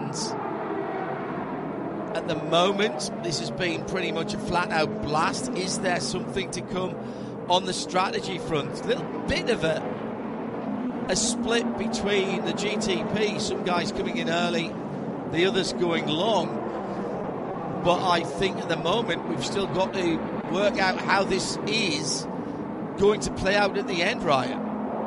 And at the moment, this has been pretty much a flat-out blast. Is there something to come on the strategy front? A little bit of a split between the GTP. Some guys coming in early, the others going long. But I think at the moment we've still got to work out how this is going to play out at the end, Ryan.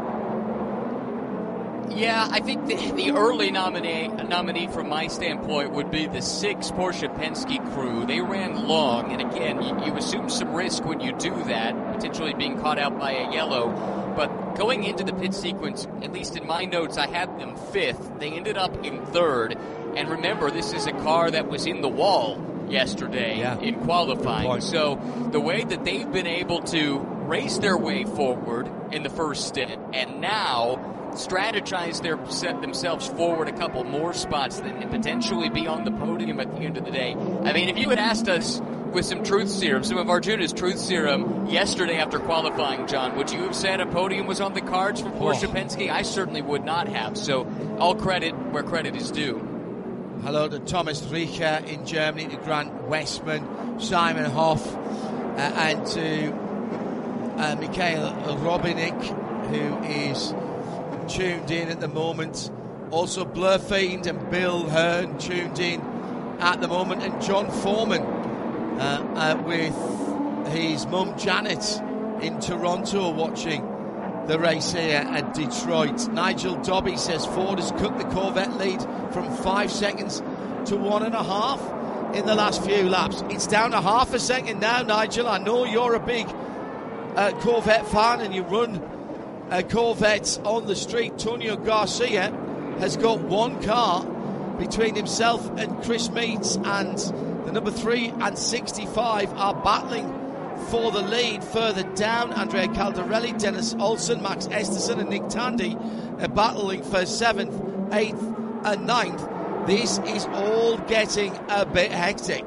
Yeah, I think the early nominee from my standpoint would be the 6 Porsche Penske crew. They ran long, and again, you assume some risk when you do that, potentially being caught out by a yellow. But going into the pit sequence, at least in my notes, I had them 5th. They ended up in 3rd. And remember, this is a car that was in the wall yesterday in qualifying. So the way that they've been able to race their way forward in the first stint and now strategize themselves forward a couple more spots and potentially be on the podium at the end of the day. I mean, if you had asked us with some truth serum, some of Arjuna's truth serum yesterday after qualifying, John, would you have said a podium was on the cards for Porsche Penske? I certainly would not have. So all credit where credit is due. Hello to Thomas Riecher in Germany, to Grant Westman, Simon Hoff, and to Mikhail Robinik, who is tuned in at the moment. Also Blur Fiend and Bill Hearn tuned in at the moment, and John Foreman with his mum Janet in Toronto watching the race here at Detroit. Nigel Dobby says Ford has cut the Corvette lead from 5 seconds to 1.5 in the last few laps. It's down to half a second now, Nigel. I know you're a big Corvette fan and you run Corvettes on the street. Tonio Garcia has got one car between himself and Chris Meets, and the number 3 and 65 are battling for the lead. Further down, Andrea Caldarelli, Dennis Olsen, Max Esterson and Nick Tandy are battling for 7th, 8th and 9th. This is all getting a bit hectic.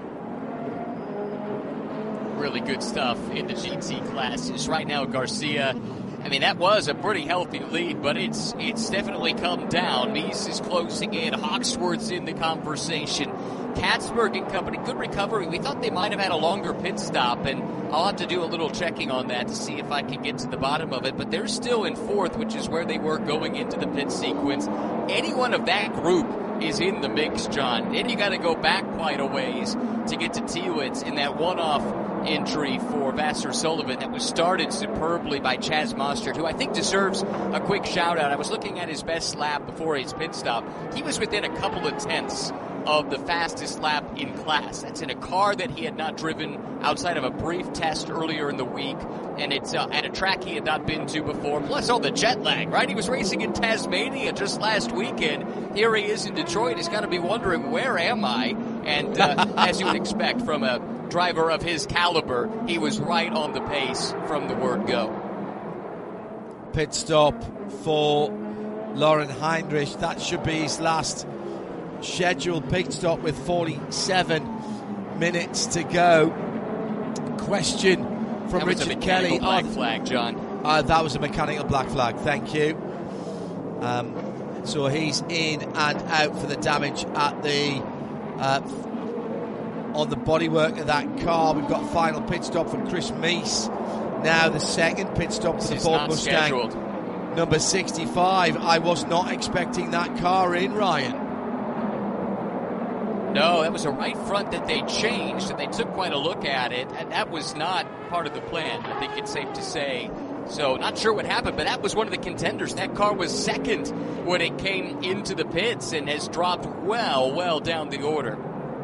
Really good stuff in the GT classes. Right now, Garcia, I mean, that was a pretty healthy lead, but it's definitely come down. Meese is closing in. Hawksworth's in the conversation. Katzberg and company, good recovery. We thought they might have had a longer pit stop, and I'll have to do a little checking on that to see if I can get to the bottom of it. But they're still in 4th, which is where they were going into the pit sequence. Anyone of that group is in the mix, John. Then you got to go back quite a ways to get to Tielitz in that one-off entry for Vassar Sullivan that was started superbly by Chaz Mostert, who I think deserves a quick shout-out. I was looking at his best lap before his pit stop. He was within a couple of tenths of the fastest lap in class. That's in a car that he had not driven outside of a brief test earlier in the week, and it's at a track he had not been to before, plus all the jet lag, right? He was racing in Tasmania just last weekend. Here he is in Detroit. He's got to be wondering, where am I? And as you would expect from a driver of his caliber, he was right on the pace from the word go. Pit stop for Lauren Heinrich. That should be his last scheduled pit stop with 47 minutes to go. Question from Richard Kelly. Black flag, John. That was a mechanical black flag. Thank you. So he's in and out for the damage at the on the bodywork of that car. We've got final pit stop for Chris Meese. Now the second pit stop for the Ford Mustang scheduled. Number 65. I was not expecting that car in, Ryan. No, that was a right front that they changed, and they took quite a look at it, and that was not part of the plan, I think it's safe to say. So not sure what happened, but that was one of the contenders. That car was second when it came into the pits and has dropped well down the order.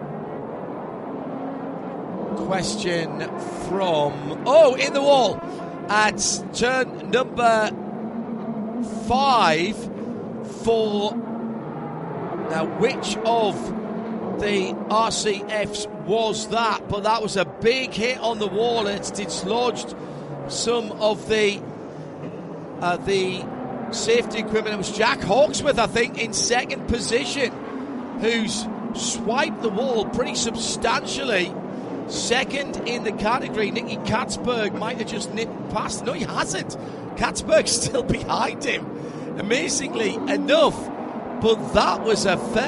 Question from in the wall at turn number 5 for now, which of the RCFs was that? But that was a big hit on the wall. It's dislodged some of the safety equipment. It was Jack Hawksworth, I think, in second position, who's swiped the wall pretty substantially. Second in the category, Nicky Katzberg might have just nipped past. No, he hasn't. Katzberg's still behind him, amazingly enough. But that was a fair